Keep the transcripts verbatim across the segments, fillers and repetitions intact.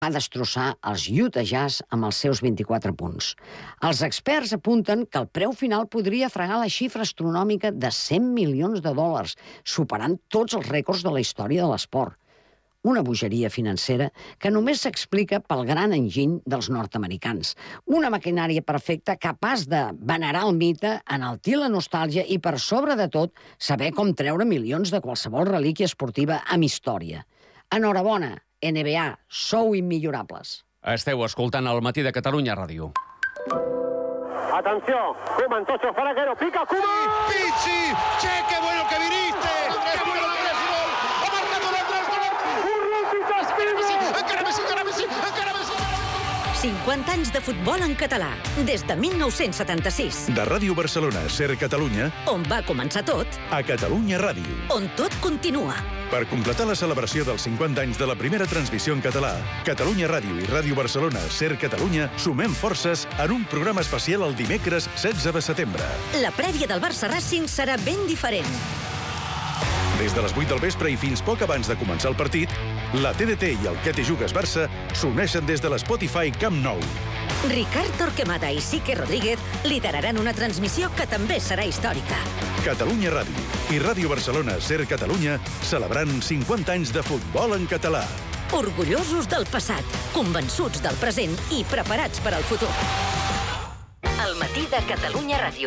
va destrossar els Utah Jazz amb els seus vint-i-quatre punts. Els experts apunten que el preu final podria fregar la xifra astronòmica de cent milions de dòlars, superant tots els rècords de la història de l'esport. Una bogeria financera que només s'explica pel gran enginy dels nord-americans. Una maquinària perfecta capaç de venerar el mite, enaltir la nostàlgia i, per sobre de tot, saber com treure milions de qualsevol relíquia esportiva amb història. Enhorabona, N B A, sou immillorables. Esteu escoltant el Matí de Catalunya Ràdio. Atenció, Koeman, Tocho, Faraguero, pica, Koeman! Pizzi, che, qué bueno que viniste! ¡Qué bueno que eres gol! ¡Ha marcado el gol! ¡Urruti, Castigo! ¡Encara Messi, encara Messi, encara Messi! cinquanta anys de futbol en català, des de mil nou-cents setanta-sis. De Ràdio Barcelona, Ser Catalunya, On va començar tot, a Catalunya Ràdio. on tot continua. Per completar la celebració dels cinquanta anys de la primera transmissió en català, Catalunya Ràdio i Ràdio Barcelona, Ser Catalunya, sumem forces en un programa especial el dimecres setze de setembre. La prèvia del Barça-Racing serà ben diferent. Des de les vuit del vespre i fins poc abans de començar el partit, la T D T i el Que te jugues Barça s'uneixen des de l'Spotify Camp Nou. Ricard Torquemada i Sique Rodríguez lideraran una transmissió que també serà històrica. Catalunya Ràdio i Ràdio Barcelona, Ser Catalunya, celebrant cinquanta anys de futbol en català. Orgullosos del passat, convençuts del present i preparats per al futur. El matí de Catalunya Ràdio.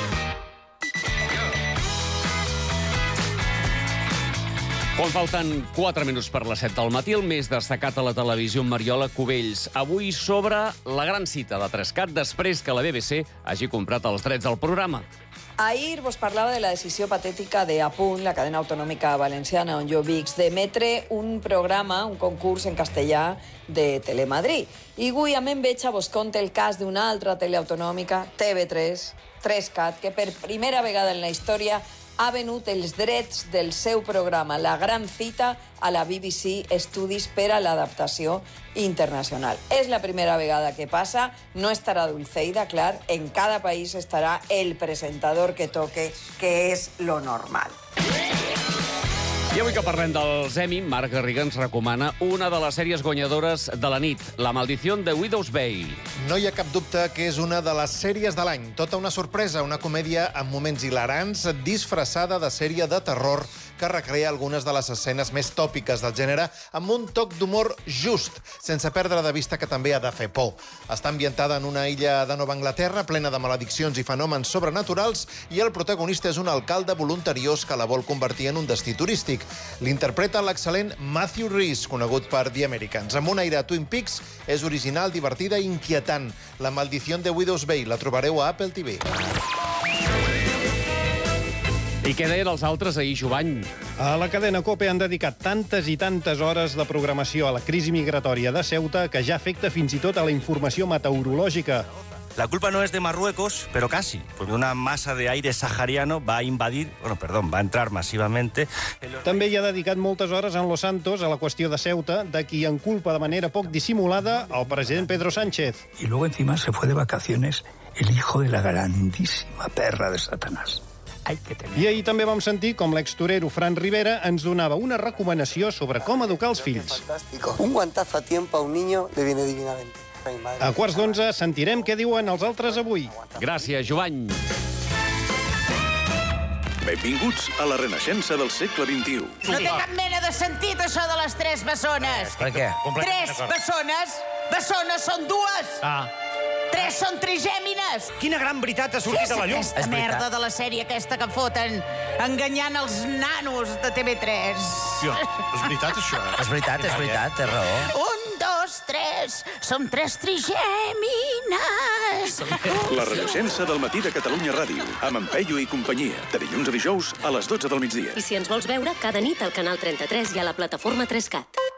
Quan falten quatre minuts per les set del matí, el més destacat a la televisió amb Mariola Cubells. Avui sobre la gran cita de Trescat després que la B B C hagi comprat els drets del programa. Ahir vos parlava de la decisió patètica de Apunt, la cadena autonòmica valenciana on jo vic, d'emetre un programa, un concurs en castellà de Telemadrid. I avui a me'n veig a vos conte el cas d'una altra teleautonòmica, T V tres, Trescat, que per primera vegada en la història ha venut els drets del seu programa La Gran Cita a la B B C Estudis per a l'adaptació internacional. És la primera vegada que passa, no estarà Dulceida, clar, en cada país estarà el presentador que toque, que és lo normal. I avui que parlem dels Emmy, Marc Garriga ens recomana una de les sèries guanyadores de la nit, La maldición de Widow's Bay. No hi ha cap dubte que és una de les sèries de l'any. Tota una sorpresa, una comèdia amb moments hilarants, disfressada de sèrie de terror que recrea algunes de les escenes més tòpiques del gènere amb un toc d'humor just, sense perdre de vista que també ha de fer por. Està ambientada en una illa de Nova Anglaterra plena de malediccions i fenòmens sobrenaturals i el protagonista és un alcalde voluntariós que la vol convertir en un destí turístic. L'interpreta l'excel·lent Matthew Rhys, conegut per The Americans. Amb un aire a Twin Peaks, és original, divertida i inquietant. La maldición de Widow's Bay la trobareu a Apple T V. I què deien els altres ahir, Jovany? A la cadena COPE han dedicat tantes i tantes hores de programació a la crisi migratòria de Ceuta que ja afecta fins i tot a la informació meteorològica. La culpa no es de Marruecos, pero casi, porque una masa de aire sahariano va a invadir, bueno, perdón, va a entrar masivamente. També hi ha dedicat moltes hores en Los Santos a la qüestió de Ceuta, de qui en culpa de manera poc dissimulada el president Pedro Sánchez. Y luego encima se fue de vacaciones el hijo de la grandísima perra de Satanás. I ahir també vam sentir com l'extorero Fran Rivera ens donava una recomanació sobre com educar els fills. Un guantazo a tiempo a un niño le viene divinamente. A quarts d'onze sentirem què diuen els altres avui. Gràcies, Jovany. Benvinguts a la renaixença del segle vint-i-u. No té cap mena de sentit, això de les tres bessones. Per què? Tres bessones? Bessones són dues. Ah. Tres són trigèmines. Quina gran veritat ha sortit a la llum. Què és aquesta merda de la sèrie aquesta que foten enganyant els nanos de T V tres? Hòstia, és veritat, això, eh? És veritat, és veritat, té raó. Un, dos, tres. Som tres trigèmines. La renaixença del matí de Catalunya Ràdio, amb en Peyu i companyia, de dilluns a dijous a les dotze del migdia. I si ens vols veure, cada nit al canal trenta-tres i a la plataforma Trescat.